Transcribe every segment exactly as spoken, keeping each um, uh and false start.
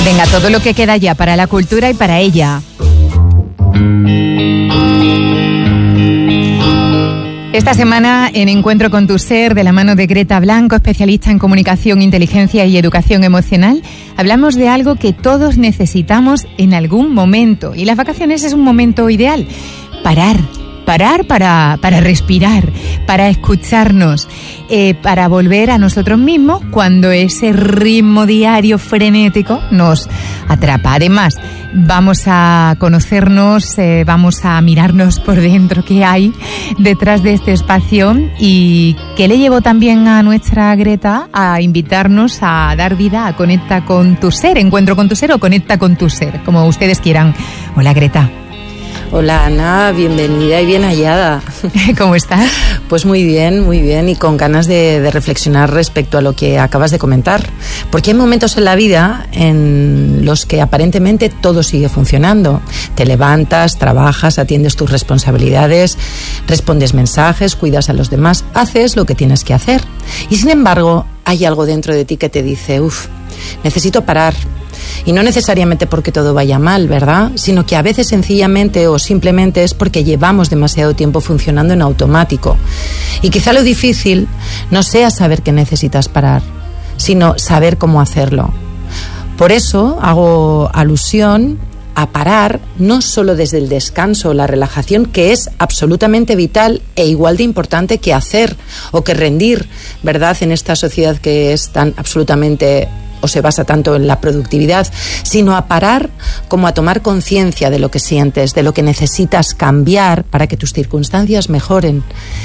Venga, todo lo que queda ya para la cultura y para ella. Esta semana, en Encuentro con tu Ser, de la mano de Greta Blanco, especialista en comunicación, inteligencia y educación emocional, hablamos de algo que todos necesitamos en algún momento. Y las vacaciones es un momento ideal. Parar. Parar para, para respirar, para escucharnos, eh, para volver a nosotros mismos cuando ese ritmo diario frenético nos atrapa. Además, vamos a conocernos, eh, vamos a mirarnos por dentro qué hay detrás de este espacio y qué le llevó también a nuestra Greta a invitarnos a dar vida a Conecta con tu Ser, Encuentro con tu Ser o Conecta con tu Ser, como ustedes quieran. Hola, Greta. Hola, Ana, bienvenida y bien hallada. ¿Cómo estás? Pues muy bien, muy bien y con ganas de, de reflexionar respecto a lo que acabas de comentar. Porque hay momentos en la vida en los que aparentemente todo sigue funcionando. Te levantas, trabajas, atiendes tus responsabilidades, respondes mensajes, cuidas a los demás, haces lo que tienes que hacer. Y sin embargo, hay algo dentro de ti que te dice, uff, necesito parar. Y no necesariamente porque todo vaya mal, ¿verdad? Sino que a veces sencillamente o simplemente es porque llevamos demasiado tiempo funcionando en automático. Y quizá lo difícil no sea saber que necesitas parar, sino saber cómo hacerlo. Por eso hago alusión a parar no solo desde el descanso o la relajación, que es absolutamente vital e igual de importante que hacer o que rendir, ¿verdad? En esta sociedad que es tan absolutamente o se basa tanto en la productividad, sino a parar como a tomar conciencia de lo que sientes, de lo que necesitas cambiar para que tus circunstancias mejoren.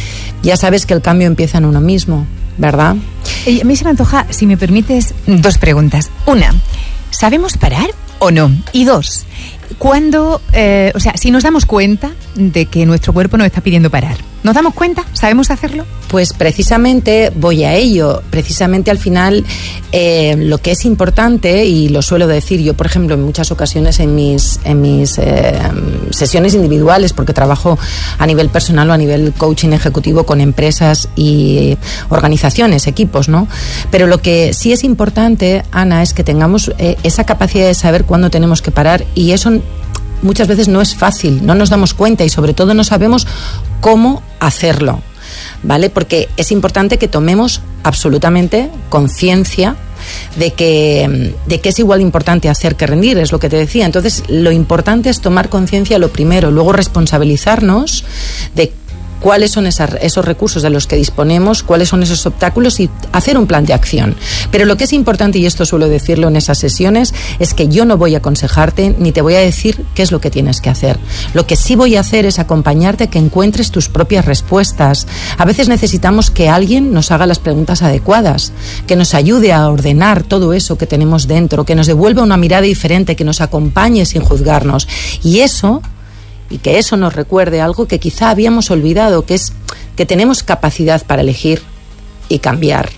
Ya sabes que el cambio empieza en uno mismo, ¿verdad? A mí se me antoja, si me permites, dos preguntas. Una, ¿sabemos parar o no? Y dos, ¿cuándo, eh, o sea, si nos damos cuenta de que nuestro cuerpo nos está pidiendo parar? ¿Nos damos cuenta? ¿Sabemos hacerlo? Pues precisamente voy a ello. Precisamente al final eh, lo que es importante, y lo suelo decir yo, por ejemplo, en muchas ocasiones en mis, en mis eh, sesiones individuales, porque trabajo a nivel personal o a nivel coaching ejecutivo con empresas y organizaciones, equipos, ¿no? Pero lo que sí es importante, Ana, es que tengamos eh, esa capacidad de saber cuándo tenemos que parar, y eso muchas veces no es fácil, no nos damos cuenta y sobre todo no sabemos cómo hacerlo, ¿vale? Porque es importante que tomemos absolutamente conciencia de que, de que es igual importante hacer que rendir, es lo que te decía. Entonces, lo importante es tomar conciencia lo primero, luego responsabilizarnos de cuáles son esas, esos recursos de los que disponemos, cuáles son esos obstáculos y hacer un plan de acción. Pero lo que es importante, y esto suelo decirlo en esas sesiones, es que yo no voy a aconsejarte ni te voy a decir qué es lo que tienes que hacer. Lo que sí voy a hacer es acompañarte a que encuentres tus propias respuestas. A veces necesitamos que alguien nos haga las preguntas adecuadas, que nos ayude a ordenar todo eso que tenemos dentro, que nos devuelva una mirada diferente, que nos acompañe sin juzgarnos. Y eso... y que eso nos recuerde algo que quizá habíamos olvidado, que es que tenemos capacidad para elegir y cambiar.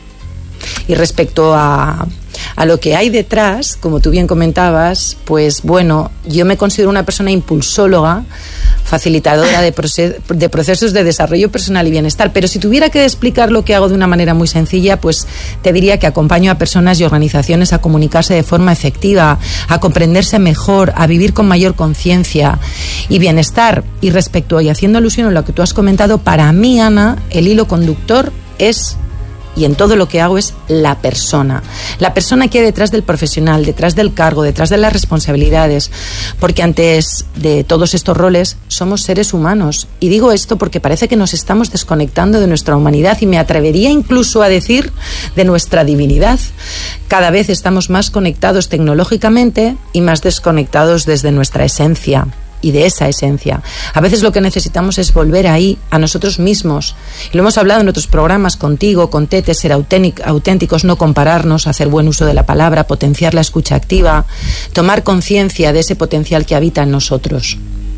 Y respecto a, a lo que hay detrás, como tú bien comentabas, pues bueno, yo me considero una persona impulsóloga, facilitadora de, proce- de procesos de desarrollo personal y bienestar, pero si tuviera que explicar lo que hago de una manera muy sencilla, pues te diría que acompaño a personas y organizaciones a comunicarse de forma efectiva, a comprenderse mejor, a vivir con mayor conciencia y bienestar. Y respecto a, y haciendo alusión a lo que tú has comentado, para mí, Ana, el hilo conductor es... y en todo lo que hago es la persona. La persona que hay detrás del profesional, detrás del cargo, detrás de las responsabilidades. Porque antes de todos estos roles somos seres humanos. Y digo esto porque parece que nos estamos desconectando de nuestra humanidad y me atrevería incluso a decir de nuestra divinidad. Cada vez estamos más conectados tecnológicamente y más desconectados desde nuestra esencia. Y de esa esencia. A veces lo que necesitamos es volver ahí, a nosotros mismos. Y lo hemos hablado en otros programas contigo, con Tete, ser auténticos, no compararnos, hacer buen uso de la palabra, potenciar la escucha activa, tomar conciencia de ese potencial que habita en nosotros.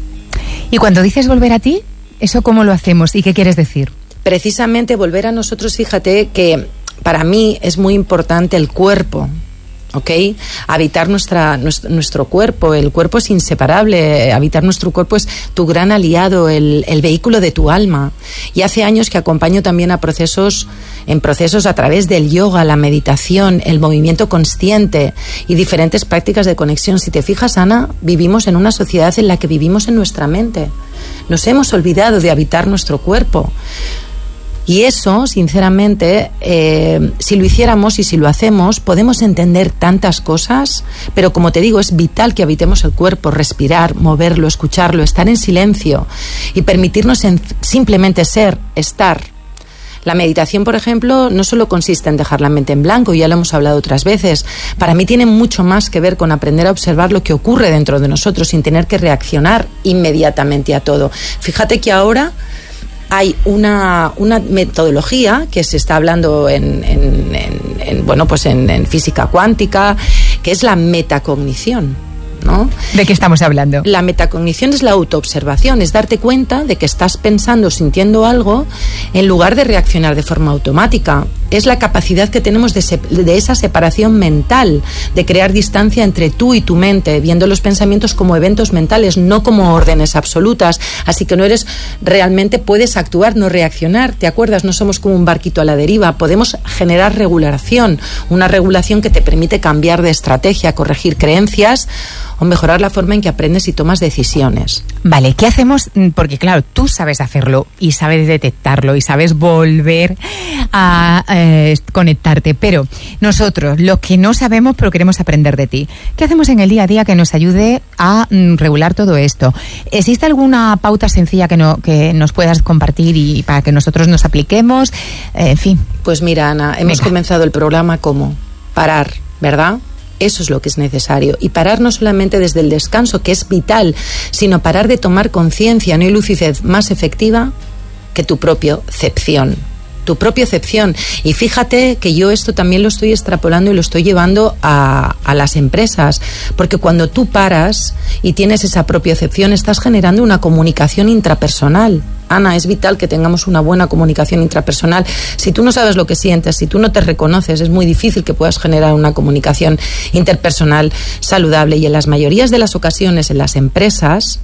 Y cuando dices volver a ti, ¿eso cómo lo hacemos y qué quieres decir? Precisamente volver a nosotros, fíjate que para mí es muy importante el cuerpo. ¿ok? Habitar nuestra, nuestro, nuestro cuerpo. El cuerpo es inseparable. Habitar nuestro cuerpo es tu gran aliado, el, el vehículo de tu alma. Y hace años que acompaño también a procesos, en procesos a través del yoga, la meditación, el movimiento consciente y diferentes prácticas de conexión. Si te fijas, Ana, vivimos en una sociedad en la que vivimos en nuestra mente. Nos hemos olvidado de habitar nuestro cuerpo. Y eso, sinceramente, eh, si lo hiciéramos y si lo hacemos, podemos entender tantas cosas, pero como te digo, es vital que habitemos el cuerpo, respirar, moverlo, escucharlo, estar en silencio y permitirnos en simplemente ser, estar. La meditación, por ejemplo, no solo consiste en dejar la mente en blanco, ya lo hemos hablado otras veces. Para mí tiene mucho más que ver con aprender a observar lo que ocurre dentro de nosotros sin tener que reaccionar inmediatamente a todo. Fíjate que ahora hay una, una metodología que se está hablando en, en, en, en bueno, pues en, en física cuántica, que es la metacognición, ¿no? ¿De qué estamos hablando? La metacognición es la autoobservación, es darte cuenta de que estás pensando, sintiendo algo, en lugar de reaccionar de forma automática. Es la capacidad que tenemos de, se, de esa separación mental, de crear distancia entre tú y tu mente, viendo los pensamientos como eventos mentales, no como órdenes absolutas. Así que no eres, realmente puedes actuar, no reaccionar. ¿Te acuerdas? No somos como un barquito a la deriva. Podemos generar regulación, una regulación que te permite cambiar de estrategia, corregir creencias o mejorar la forma en que aprendes y tomas decisiones. Vale, ¿qué hacemos? Porque claro, tú sabes hacerlo y sabes detectarlo y sabes volver a eh, conectarte, pero nosotros, los que no sabemos pero queremos aprender de ti, ¿qué hacemos en el día a día que nos ayude a mm, regular todo esto? ¿Existe alguna pauta sencilla que, no, que nos puedas compartir y para que nosotros nos apliquemos? Eh, en fin. Pues mira, Ana, hemos Venga. comenzado el programa como parar, ¿verdad? Eso es lo que es necesario. Y parar no solamente desde el descanso, que es vital, sino parar de tomar conciencia. No hay lucidez más efectiva que tu propiocepción. Tu propiocepción. Y fíjate que yo esto también lo estoy extrapolando y lo estoy llevando a, a las empresas. Porque cuando tú paras y tienes esa propiocepción, estás generando una comunicación intrapersonal. Ana, es vital que tengamos una buena comunicación intrapersonal. Si tú no sabes lo que sientes, si tú no te reconoces, es muy difícil que puedas generar una comunicación interpersonal saludable. Y en las mayorías de las ocasiones, en las empresas,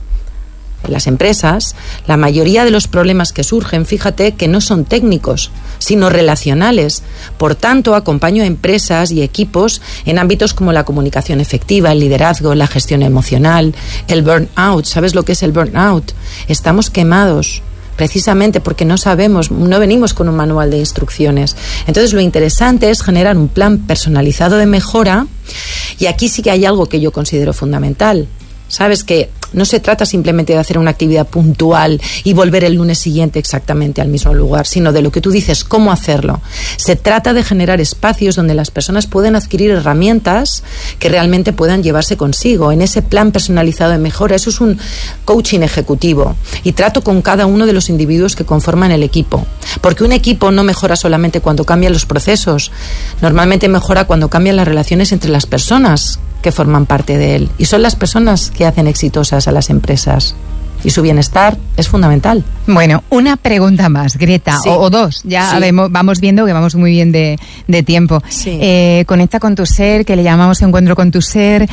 en las empresas, la mayoría de los problemas que surgen, fíjate que no son técnicos, sino relacionales. Por tanto, acompaño a empresas y equipos en ámbitos como la comunicación efectiva, el liderazgo, la gestión emocional, el burnout. ¿Sabes lo que es el burnout? Estamos quemados, precisamente porque no sabemos, no venimos con un manual de instrucciones. Entonces lo interesante es generar un plan personalizado de mejora, y aquí sí que hay algo que yo considero fundamental. Sabes que no se trata simplemente de hacer una actividad puntual y volver el lunes siguiente exactamente al mismo lugar, sino de lo que tú dices, cómo hacerlo. Se trata de generar espacios donde las personas puedan adquirir herramientas que realmente puedan llevarse consigo en ese plan personalizado de mejora. Eso es un coaching ejecutivo, y trato con cada uno de los individuos que conforman el equipo, porque un equipo no mejora solamente cuando cambian los procesos, normalmente mejora cuando cambian las relaciones entre las personas que forman parte de él, y son las personas que hacen exitosas a las empresas, y su bienestar es fundamental. Bueno, una pregunta más, Greta, sí. o, o dos, ya sí. vemos, vamos viendo que vamos muy bien de, de tiempo. Sí. Eh, conecta con tu ser, que le llamamos Encuentro con tu ser.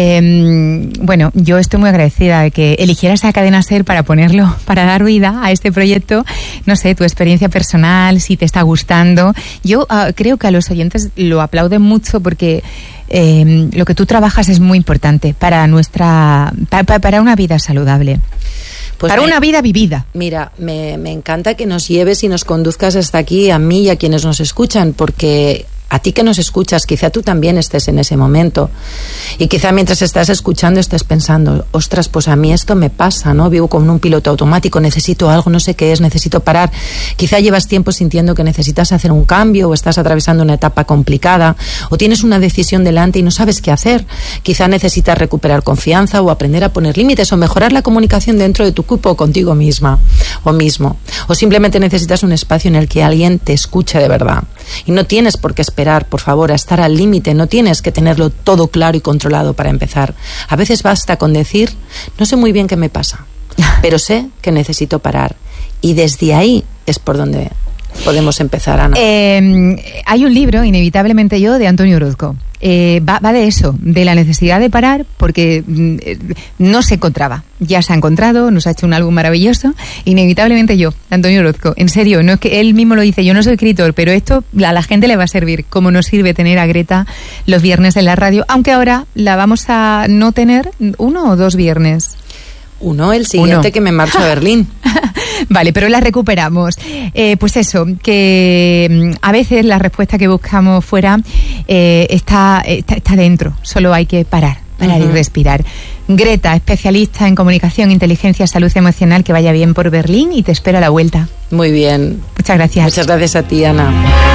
Eh, bueno, yo estoy muy agradecida de que eligieras a Cadena Ser para ponerlo, para dar vida a este proyecto. No sé, tu experiencia personal, si te está gustando. Yo uh, creo que a los oyentes lo aplauden mucho porque Eh, lo que tú trabajas es muy importante para nuestra para, para una vida saludable, pues para me, una vida vivida. Mira, me, me encanta que nos lleves y nos conduzcas hasta aquí, a mí y a quienes nos escuchan, porque a ti que nos escuchas, quizá tú también estés en ese momento, y quizá mientras estás escuchando estés pensando, ostras, pues a mí esto me pasa, ¿no? Vivo como un piloto automático, necesito algo, no sé qué es, necesito parar. Quizá llevas tiempo sintiendo que necesitas hacer un cambio, o estás atravesando una etapa complicada, o tienes una decisión delante y no sabes qué hacer. Quizá necesitas recuperar confianza, o aprender a poner límites, o mejorar la comunicación dentro de tu grupo o contigo misma o mismo, o simplemente necesitas un espacio en el que alguien te escuche de verdad. Y no tienes por qué esperar, por favor, a estar al límite, no tienes que tenerlo todo claro y controlado para empezar. A veces basta con decir, no sé muy bien qué me pasa, pero sé que necesito parar. Y desde ahí es por donde podemos empezar, Ana. Eh, hay un libro, Inevitablemente Yo, de Antonio Orozco. eh, va, va de eso, de la necesidad de parar, porque eh, no se encontraba. Ya se ha encontrado, nos ha hecho un álbum maravilloso. Inevitablemente yo, Antonio Orozco, en serio, no es que él mismo lo dice, yo no soy escritor, pero esto a la gente le va a servir, como nos sirve tener a Greta los viernes en la radio, aunque ahora la vamos a no tener uno o dos viernes. Uno, el siguiente Uno. que me marcho a Berlín. Vale, pero la recuperamos. Eh, pues eso, que a veces la respuesta que buscamos fuera eh, está, está, está dentro, solo hay que parar. Parar uh-huh. y respirar. Greta, especialista en comunicación, inteligencia, salud emocional, que vaya bien por Berlín y te espero a la vuelta. Muy bien. Muchas gracias. Muchas gracias a ti, Ana.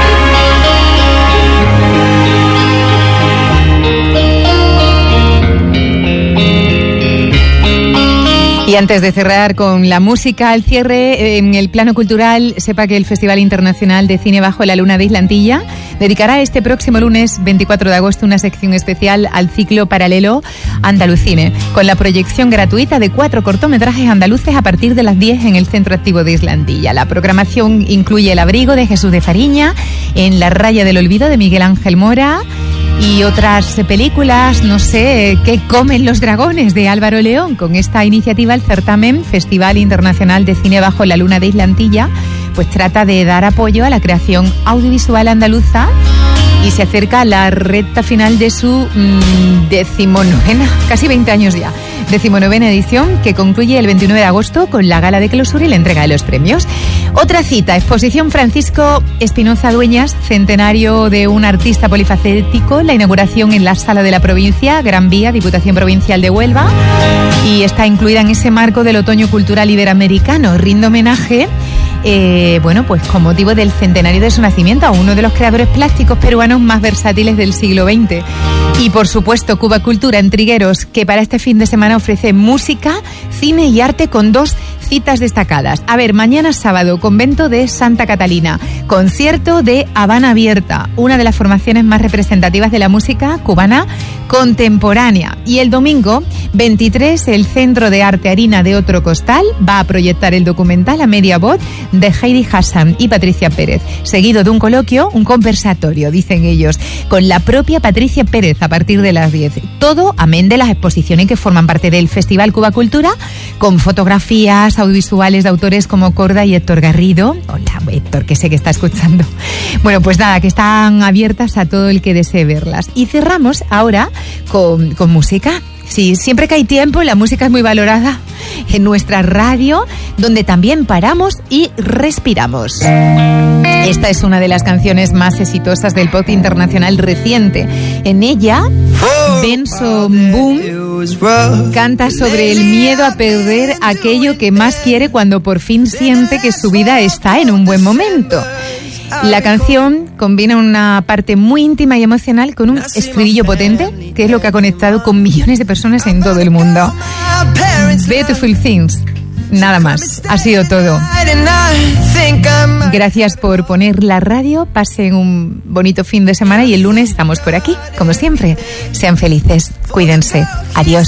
Y antes de cerrar con la música, al cierre, en el plano cultural, sepa que el Festival Internacional de Cine Bajo la Luna de Islantilla dedicará este próximo lunes veinticuatro de agosto una sección especial al ciclo paralelo Andalucine, con la proyección gratuita de cuatro cortometrajes andaluces a partir de las diez en el Centro Activo de Islantilla. La programación incluye El abrigo de Jesús de Fariña, En la raya del olvido de Miguel Ángel Mora y otras películas, no sé, ¿Qué comen los dragones?, de Álvaro León. Con esta iniciativa, el certamen Festival Internacional de Cine Bajo la Luna de Islantilla pues trata de dar apoyo a la creación audiovisual andaluza y se acerca a la recta final de su mmm, decimonovena, casi veinte años ya, decimonovena edición, que concluye el veintinueve de agosto con la gala de clausura y la entrega de los premios. Otra cita, exposición Francisco Espinoza Dueñas, centenario de un artista polifacético, la inauguración en la Sala de la Provincia, Gran Vía, Diputación Provincial de Huelva, y está incluida en ese marco del Otoño Cultural Iberoamericano. Rinde homenaje Eh, bueno, pues con motivo del centenario de su nacimiento a uno de los creadores plásticos peruanos más versátiles del siglo veinte. Y por supuesto, Cuba Cultura en Trigueros, que para este fin de semana ofrece música, cine y arte con dos citas destacadas. A ver, mañana sábado, Convento de Santa Catalina, concierto de Habana Abierta, una de las formaciones más representativas de la música cubana contemporánea. Y el domingo veintitrés, el Centro de Arte Harina de Otro Costal va a proyectar el documental A Media Voz de Heidi Hassan y Patricia Pérez, seguido de un coloquio, un conversatorio, dicen ellos, con la propia Patricia Pérez a partir de las diez. Todo amén de las exposiciones que forman parte del Festival Cuba Cultura, con fotografías audiovisuales de autores como Corda y Héctor Garrido. Hola, Héctor, que sé que está escuchando. Bueno, pues nada, que están abiertas a todo el que desee verlas. Y cerramos ahora con, con música. Sí, siempre que hay tiempo, la música es muy valorada en nuestra radio, donde también paramos y respiramos. Esta es una de las canciones más exitosas del pop internacional reciente. En ella, Benson Boone canta sobre el miedo a perder aquello que más quiere cuando por fin siente que su vida está en un buen momento. La canción combina una parte muy íntima y emocional con un estribillo potente, que es lo que ha conectado con millones de personas en todo el mundo. Beautiful Things. Nada más. Ha sido todo. Gracias por poner la radio. Pasen un bonito fin de semana y el lunes estamos por aquí, como siempre. Sean felices. Cuídense. Adiós.